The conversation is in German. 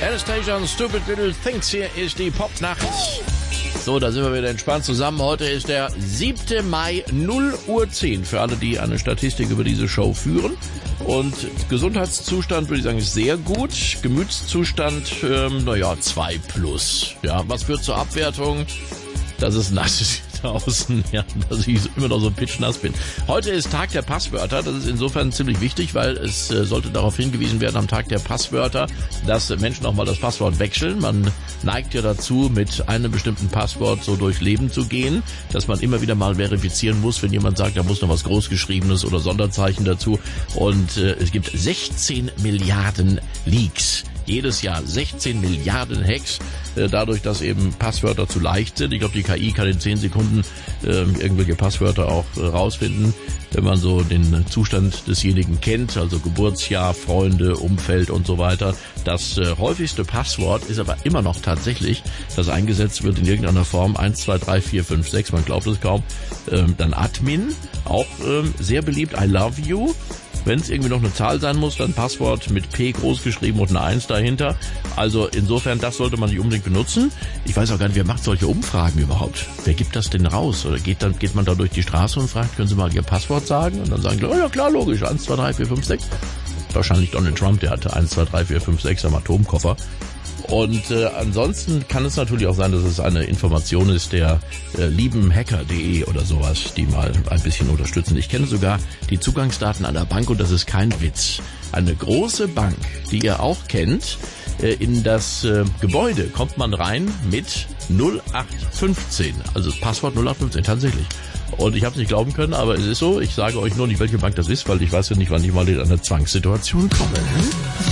Anastasia und Stupid Little Things, hier ist die Popnacht. So, da sind wir wieder entspannt zusammen. Heute ist der 7. Mai, 0:10 Uhr für alle, die eine Statistik über diese Show führen. Und Gesundheitszustand, würde ich sagen, ist sehr gut. Gemütszustand, 2+. Ja, was führt zur Abwertung? Das ist nass draußen, ja, dass ich immer noch so pitschnass bin. Heute ist Tag der Passwörter. Das ist insofern ziemlich wichtig, weil es sollte darauf hingewiesen werden am Tag der Passwörter, dass Menschen auch mal das Passwort wechseln. Man neigt ja dazu, mit einem bestimmten Passwort so durchs Leben zu gehen, dass man immer wieder mal verifizieren muss, wenn jemand sagt, da muss noch was Großgeschriebenes oder Sonderzeichen dazu. Und es gibt 16 Milliarden Leaks. Jedes Jahr 16 Milliarden Hacks, dadurch, dass eben Passwörter zu leicht sind. Ich glaube, die KI kann in 10 Sekunden irgendwelche Passwörter auch rausfinden, wenn man so den Zustand desjenigen kennt, also Geburtsjahr, Freunde, Umfeld und so weiter. Das häufigste Passwort ist aber immer noch tatsächlich, das eingesetzt wird in irgendeiner Form, 1, 2, 3, 4, 5, 6, man glaubt es kaum. Dann Admin, auch sehr beliebt, I love you. Wenn es irgendwie noch eine Zahl sein muss, dann Passwort mit P groß geschrieben und eine 1 dahinter. Also insofern, das sollte man nicht unbedingt benutzen. Ich weiß auch gar nicht, wer macht solche Umfragen überhaupt? Wer gibt das denn raus? Oder geht man da durch die Straße und fragt, können Sie mal Ihr Passwort sagen? Und dann sagen die, oh ja klar, logisch, 1, 2, 3, 4, 5, 6. Wahrscheinlich Donald Trump, der hatte 1, 2, 3, 4, 5, 6 am Atomkoffer. Und ansonsten kann es natürlich auch sein, dass es eine Information ist der lieben Hacker.de oder sowas, die mal ein bisschen unterstützen. Ich kenne sogar die Zugangsdaten einer Bank und das ist kein Witz. Eine große Bank, die ihr auch kennt, in das Gebäude kommt man rein mit 0815, also das Passwort 0815 tatsächlich. Und ich habe es nicht glauben können, aber es ist so. Ich sage euch nur nicht, welche Bank das ist, weil ich weiß ja nicht, wann ich mal in eine Zwangssituation komme.